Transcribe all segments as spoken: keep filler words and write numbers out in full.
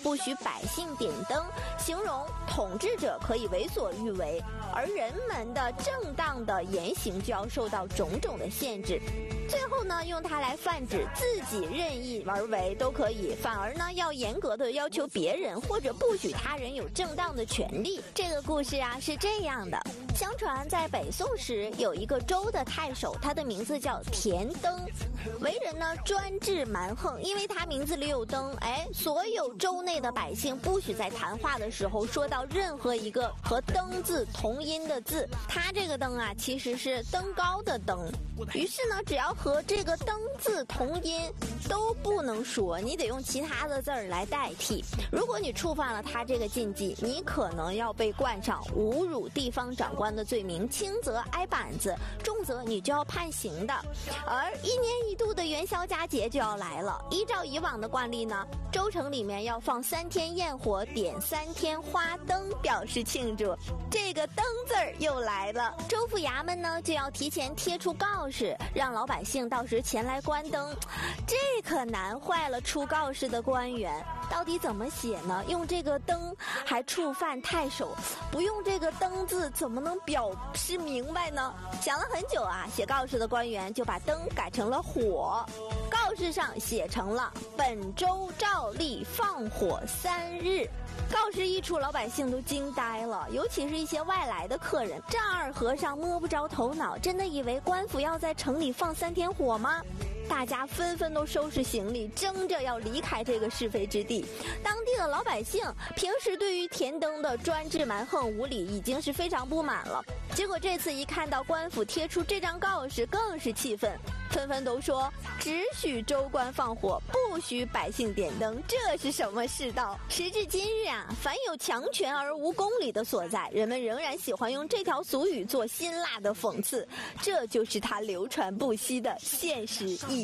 不许百姓点灯，形容统治者可以为所欲为，而人们的正当的言行就要受到种种的限制。最后呢，用它来泛指自己任意而为都可以，反而呢要严格的要求别人或者不许他人有正当的权利。这个故事啊是这样的，相传在北宋时有一个州的太守，他的名字叫田登，为人呢专制蛮横，因为他名字里有登，哎，所有州内的百姓不许在谈话的时候说到任何一个和登字同音的字。他这个登啊其实是登高的登，于是呢只要和这个登字同音都不能说，你得用其他的字儿来代替。如果你触犯了他这个禁忌，你可能要被冠上侮辱地方长官的罪名，轻则挨板子，重则你就要判刑的。而一年一度的元宵佳节就要来了，依照以往的惯例呢，州城里面要放三天焰火，点三天花灯表示庆祝。这个灯字儿又来了，州府衙门呢就要提前贴出告示，让老百姓到时前来关灯。这可难坏了出告示的官员，到底怎么写呢？用这个灯还触犯太守，不用这个灯字怎么能表示明白呢？想了很久啊，写告示的官员就把灯改成了火，告示上写成了本州照例放火三日。告示一出，老百姓都惊呆了，尤其是一些外来的客人。丈二和尚摸不着头脑，真的以为官府要在城里放三天火吗？大家纷纷都收拾行李，争着要离开这个是非之地。当地的老百姓平时对于田登的专制蛮横无理已经是非常不满了，结果这次一看到官府贴出这张告示，更是气愤，纷纷都说只许州官放火，不许百姓点灯，这是什么世道？时至今日啊，凡有强权而无公理的所在，人们仍然喜欢用这条俗语做辛辣的讽刺，这就是它流传不息的现实意义。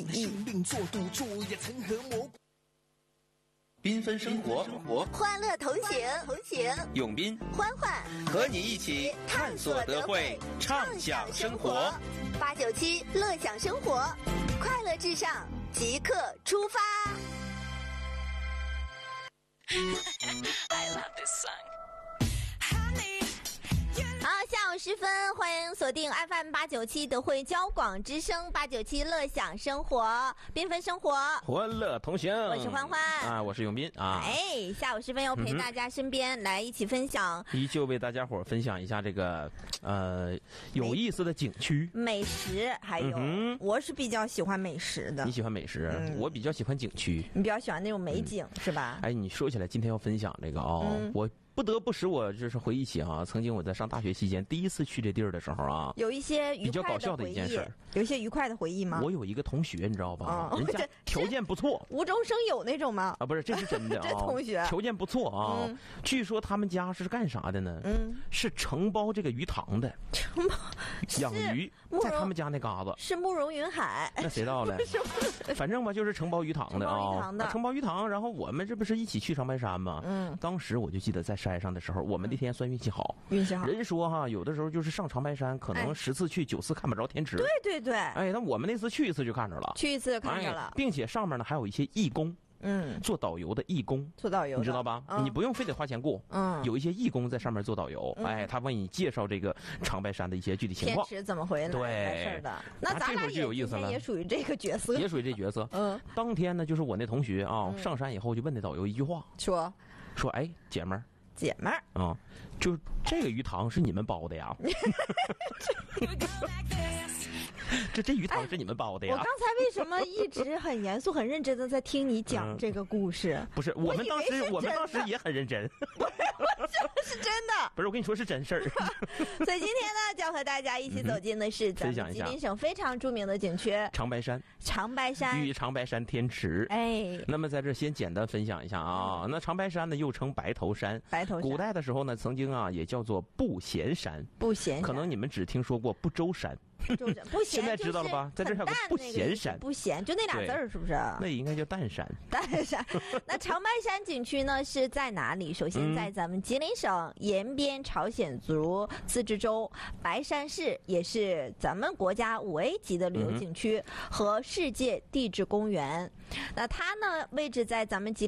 缤纷生活， 欢乐同行，同行， 永斌、 欢欢和你一起探索德惠，畅享生活。 八九七乐享生活，快乐至上，即刻出发。I love this song.好，下午时分，欢迎锁定 F M 八九七德惠交广之声，八九七乐享生活，缤纷生活， 欢乐同行。 我是欢欢啊，我是永斌啊。 哎，下午时分要陪大家身边、嗯、来一起分享， 依旧为大家伙分享一下这个呃有意思的景区、 美食，还有、嗯、我是比较喜欢美食的。 你喜欢美食、嗯，我比较喜欢景区。 你比较喜欢那种美景、嗯、是吧？ 哎，你说起来，今天要分享这个哦，嗯、我。不得不使我就是回忆起啊，曾经我在上大学期间第一次去这地儿的时候啊， 有一些愉快的比较搞笑的一件事， 有一些愉快的回忆吗？ 我有一个同学，你知道吧？ 嗯、 人家条件不错， 无中生有那种吗？ 啊，不是，这是真的啊。 这同学条件不错啊、嗯，据说他们家是干啥的呢？嗯，是承包这个鱼塘的， 承包养鱼，在他们家那嘎子是慕容云海， 那谁到了？反正吧，就是承包鱼塘的啊，承包鱼塘。然后我们这不是一起去长白山吗？嗯，当时我就记得在山上的时候，我们那天算运气好， 运气好。 人说哈，有的时候就是上长白山，可能十次去九次看不着天池。 对对对。 哎，那我们那次去一次就看着了， 去一次就看着了， 哎、并且上面呢还有一些义工。嗯，做导游的义工， 做导游， 你知道吧？嗯、你不用非得花钱雇，嗯，有一些义工在上面做导游，嗯、哎，他为你介绍这个长白山的一些具体情况， 天池怎么回来， 对事的。那咱俩就有意思了， 也属于这个角色， 也属于这角色。嗯，当天呢，就是我那同学啊，嗯、上山以后就问那导游一句话， 说说，哎，姐们儿， 姐们儿啊，就这个鱼塘是你们包的呀？这这鱼塘是你们包的呀、 哎？我刚才为什么一直很严肃、很认真的在听你讲这个故事？嗯、 不是，我们当时我们当时也很认真。 不是，我这是真的。 不是，我跟你说是真事儿。 所以今天呢，就要和大家一起走进的是咱们吉林省非常著名的景区长白山。 长白山与长白山天池。 哎， 那么在这先简单分享一下啊，嗯、那长白山呢又称白头山。 白头山。 古代的时候呢，曾经啊也叫做不闲山。 不闲山。 可能你们只听说过不周山。 不闲， 现在知道了吧？在这还有个不闲山， 不闲就那俩字儿，是不是？ 那应该叫淡山。 淡山。那长白山景区呢是在哪里？首先在咱们吉林省延边朝鲜族自治州白山市，也是咱们国家五 A 级的旅游景区和世界地质公园。那它呢位置在咱们吉